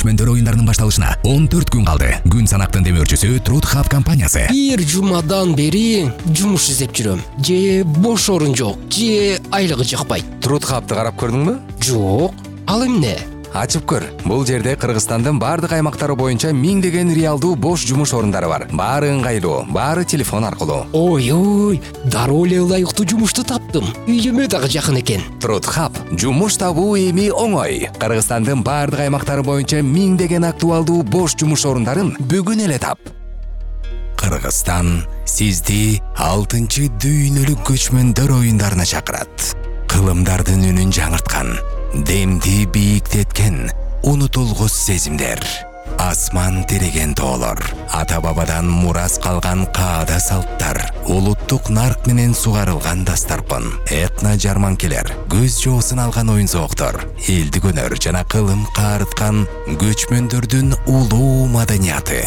көчмөндөр оюндарынын башталышына 14 күн калды. Күн санактын демөөрчүсү Truth Hub компаниясы. Бир жумадан бери жумуш издеп жүрөм. Же бош орун жок, же айлыгы жакпайт. Truth Hub'ты карап көрдүңбү? Жок. Ал эмне? Ачып көр. Бул жерде Кыргызстандын бардык аймактары боюнча миңдеген реалдуу бош жумуш орундары бар. Баары ыңгайлуу, баары телефон аркылуу. Ой, дароо эле ылайыктуу жумушту таптым. Үйүмө дагы жакын экен. Truth Hub жумуш табуу эми оңой. Кыргызстандын бардык аймактары боюнча миңдеген актуалдуу бош жумуш орундарын бүгүн эле тап. Кыргызстан сизди 6-чы дүйнөлүк көчмөндөр оюндарына чакырат. Кылымдардын үнүн жаңырткан, демди бийиктеткен унутулгус сезимдер, асман тиреген тоолор, ата бабадан мурас калган каада салттар, улуттук нарк менен сугарылган дастарпын, этно жарманкелер, көз жоосун алган оюн зооктор, элдик өнөр жана кылым каарыткан көчмөндөрдүн улуу маданияты.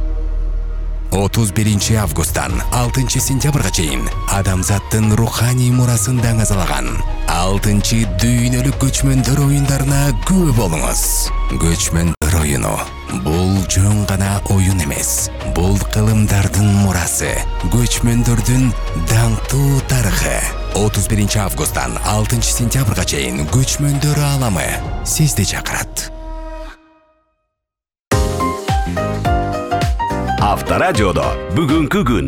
31 августтан 6 сентябрга чейин адамзаттын руханий мурасын даңазалаган 6-чы дүйнөлүк көчмөндөр оюндарына күбө болуңуз. Көчмөндөр оюну бул жөн гана оюн эмес, бул кылымдардын мурасы, көчмөндөрдүн даңктуу тарыхы. 31 августтан 6 сентябрга чейин көчмөндөр ааламы сизди чакырат. Авторадиодо бүгүнкү күн.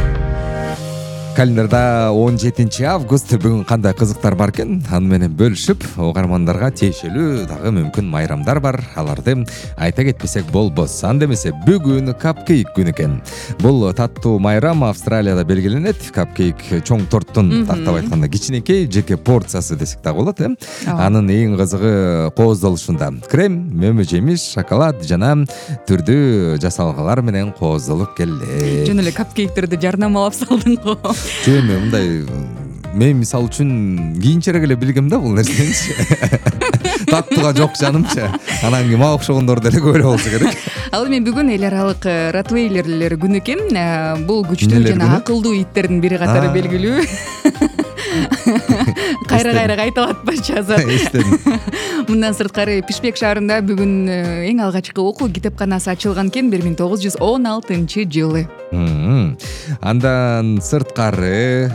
Календарда 17 август бүгүн кандай кызыктар бар экен, аны менен бөлүшүп, угармандарга тиешелүү дагы мүмкүн майрамдар бар. Аларды айта кетпесек болбос. Анда эмесе бүгүн капкейк күнү экен. Бул таттуу майрам Австралияда белгиленет. Капкейк чоң торттун тактап айтканда кичинекей жеке порциясы десек да болот, Анын эң кызыгы кооздолушунда. Крем, мөмө жемиш, шоколад жана түрдүү жасалгалар менен кооздолуп келет. Жөн эле капкейктерди жарнамалап салдың го. Жөн мындай мен мисалы үчүн кийинчерээк эле билгем да бул нерсени. Таттыга жок жанымчы. Анан кийин мага окшогондор деле көп эле болсо керек. Ал эми бүгүн эл аралык ротвейлерлер күнү экен. Бул күчтүү жана акылдуу иттердин бири катары белгилүү. Кайра кайталатпачы азат. Мындан сырткары Пишпек шаарында бүгүн эң алгачкы окуу китепканасы ачылган экен 1916-жылы. Андан сырткары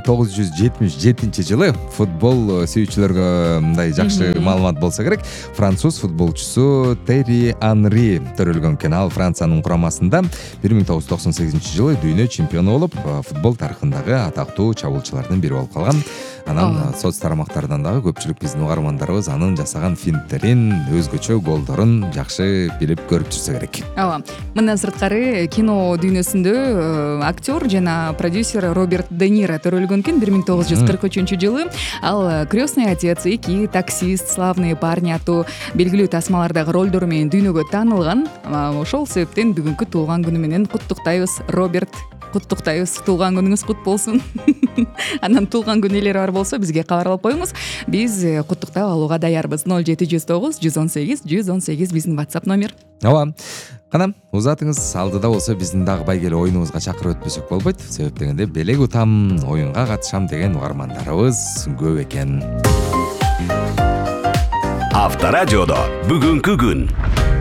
1977 жылы футбол сүйүүчүлөргө мындай жакшы маалымат болсо керек. Француз футболчусу Терри Анри төрөлгөн экен. Ал Франциянын курамасында 1998 жылы дүйнө чемпиону болуп, футбол тарыхындагы атактуу чабуулчулардын бири болуп калган. Анан соц тарамактардан дагы көпчүлүк биздин угармандарыбыз анын жасаган финттерин, өзгөчө голдорун жакшы билип көрүп жүрсө керек. Ооба. Мындан сырткары кино дүйнөсүндө актер жана продюсер Роберт Де Ниро төрөлгөн экен 1943 жылы. Ал Крестный отец, 2, Таксист, Славные парни аттуу белгилүү тасмалардагы ролдору менен дүйнөгө таанылган. Ошол себептен бүгүнкү туулган күнү менен куттуктайбыз, Роберт. Куттуктайбыз, туулган күнүңүз кут болсун. Анан туулган күн ээлери бар болсо бизге кабарлап коюңуз. Биз куттуктап алууга даярбыз. 0709 118 118 биздин WhatsApp номер. Ооба. Кана, узатыңыз алдыда болсо биздин дагы байгеле оюнубузга чакырып өтпөсөк болбойт. Себеп дегенде белек утам, оюнга катышам деген угармандарыбыз көп экен. Авторадиодо бүгүнкү күн.